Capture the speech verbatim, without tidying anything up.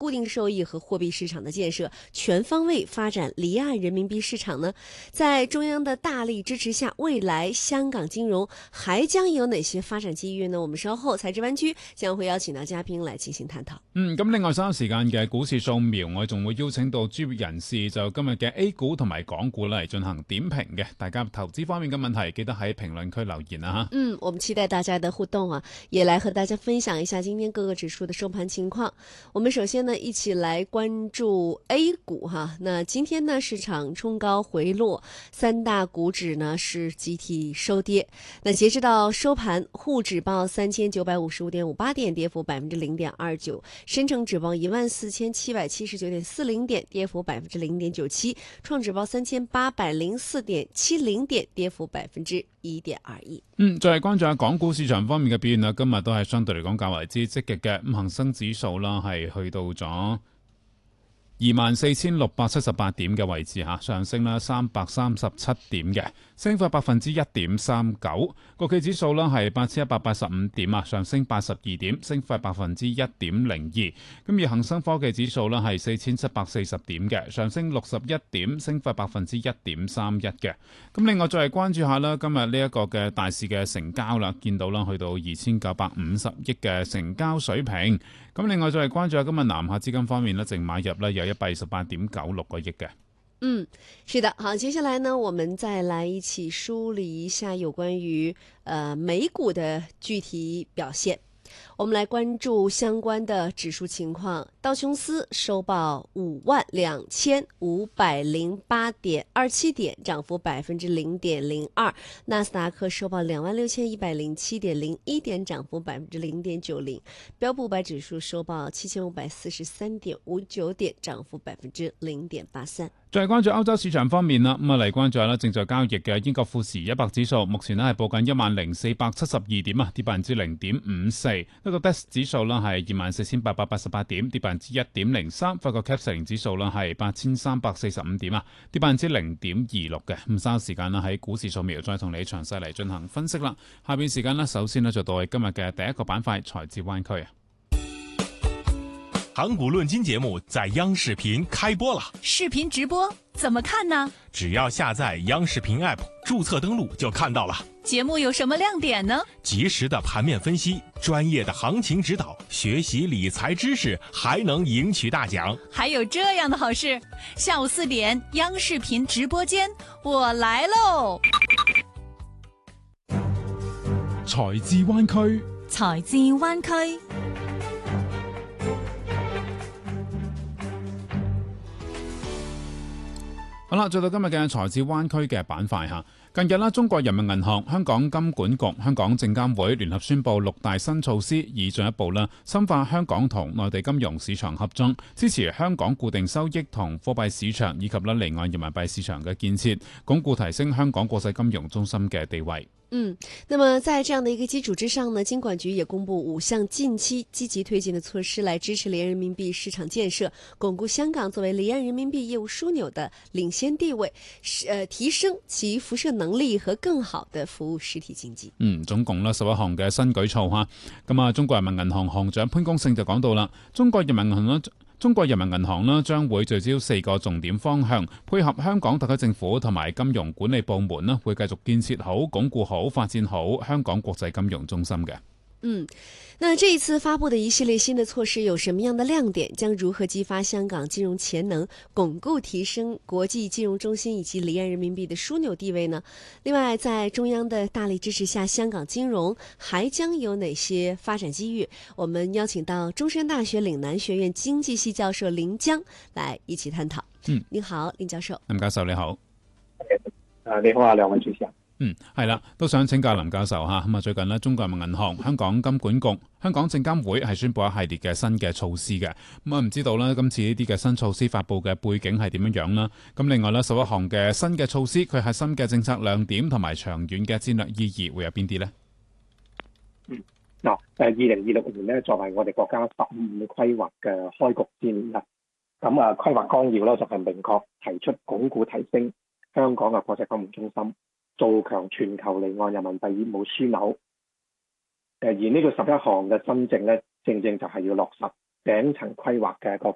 固定收益和货币市场的建设，全方位发展离岸人民币市场呢？在中央的大力支持下，未來香港金融還將有哪些發展機遇呢？我們稍後財資灣區將會邀請到嘉賓來進行探討。 嗯，咁另外稍後時間嘅股市掃描，我仲會邀請到專業人士就今日嘅 A 股同埋港股嚟進行點評嘅。大家投資方面嘅問題，記得喺評論區留言啊吓。 嗯，我們期待大家的互動啊，也來和大家分享一下今天各個指數的收盤情況。我們首先呢，一起來關注 A 股哈。那今天呢，市場衝高回落，三大股指呢是集體收跌。那截至到收盤，滬指報三千九百五十五點五八點，跌幅百分之零點二九；深成指報一萬四千七百七十九點四零點，跌幅百分之零點九七；創指報三千八百零四點七零點，跌幅百分之一點二一。 嗯，再係關注下港股市場方面嘅表現啦。今日都係相對嚟講較為之積極嘅，咁恒生指數啦係去到咗二萬四千六百七十八點嘅位置吓，上升啦三百三十七點嘅，升幅百分之一點三九。國企指數啦係八千一百八十五點啊，上升八十二點，升幅百分之一點零二。咁而恒生科技指數啦係四千七百四十點嘅，上升六十一點，升幅百分之一點三一嘅。咁另外再係關注下啦，今日呢一個嘅大市嘅成交啦，見到啦去到二千九百五十億嘅成交水平。咁另外再係關注下今日南下資金方面呢，淨買入呢有一百二十八點九六個億嘅。 嗯，是的，好，接下來呢，我們再來一起梳理一下有關於呃美股的具體表現。我們來關注相關的指數情況。道瓊斯收報五萬兩千五百零八點二七點，漲幅百分之零點零二。納斯達克收報兩萬六千一百零七點零一點，漲幅百分之零點九零。標普五百指數收報七千五百四十三點五九點，漲幅百分之零點八三。 再關注歐洲市場方面啦，咁啊嚟關注下啦，正在交易嘅英國富時一百指數，目前咧係報緊一萬零四百七十二點啊，跌百分之零點五四。一個 D A X 指數啦係二萬四千八百八十八點，跌百分之一點零三。法國 C A C 四零指數啦係八千三百四十五點啊，跌百分之零點二六嘅。咁稍後時間啦喺股市掃描再同你詳細嚟進行分析啦。下邊時間呢，首先呢就到係今日嘅第一個板塊財智灣區啊。 港股論金節目在央視頻開播了， 視頻直播怎麼看呢？ 只要下載央視頻 App， 註冊登錄就看到了。 節目有什麼亮點呢？ 及時的盤面分析，專業的行情指導，學習理財知識，還能贏取大獎。 還有這樣的好事，下午四點央視頻直播間，我來嘍！ 財智灣區， 財智灣區。 好啦，再到今日嘅財智灣區嘅板塊吓。近日啦，中國人民銀行、香港金管局、香港證監會聯合宣布六大新措施，以進一步啦深化香港同內地金融市場合作，支持香港固定收益同貨幣市場以及啦離岸人民幣市場嘅建設，鞏固提升香港國際金融中心嘅地位。 嗯，那麼在這樣的一個基礎之上呢，金管局也公布五項近期積極推進的措施，來支持離岸人民幣市場建設，鞏固香港作為離岸人民幣業務樞紐的領先地位，呃，提升其輻射能力和更好的服務實體經濟。 嗯，總共啦十一項嘅新舉措吓。咁啊，中國人民銀行行長潘功勝就講到啦，中國人民銀行呢。中國人民銀行呢將會聚焦四個重點方向，配合香港特區政府同埋金融管理部門呢，會繼續建設好、鞏固好、發展好香港國際金融中心嘅。 嗯，那這一次發布的一系列新的措施有什麼樣的亮點？將如何激發香港金融潛能，鞏固提升國際金融中心以及離岸人民幣的樞紐地位呢？另外，在中央的大力支持下，香港金融還將有哪些發展機遇？我們邀請到中山大學嶺南學院經濟系教授林江來一起探討。嗯，你好，林教授。 林教授你好。 誒，你好啊，兩位主持人。 嗯，係啦，都想請教林教授吓。咁啊，最近呢，中國人民銀行、香港金管局、香港證監會係宣布一系列嘅新嘅措施嘅。咁啊，唔知道呢，今次呢啲嘅新措施發布嘅背景係點樣樣啦？咁另外呢，十一項嘅新嘅措施，佢核心嘅政策亮點同埋長遠嘅戰略意義會有邊啲呢？ 嗯，嗱，誒，二零二六年呢，作為我哋國家十五規劃嘅開局之年啦。咁啊，規劃綱要呢，就係明確提出鞏固提升香港嘅國際金融中心，做強全球離岸人民幣業務樞紐。誒，而呢個十一項嘅新政咧，正正就係要落實頂層規劃嘅一個